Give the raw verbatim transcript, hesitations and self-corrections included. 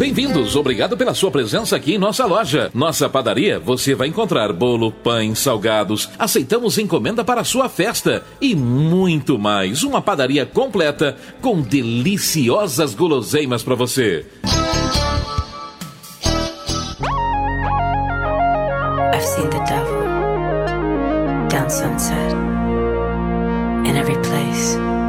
Bem-vindos, obrigado pela sua presença aqui em nossa loja. Nossa padaria, você vai encontrar bolo, pães, salgados. Aceitamos encomenda para a sua festa e muito mais. Uma padaria completa com deliciosas guloseimas para você. I've seen the devil down Sunset, in every place.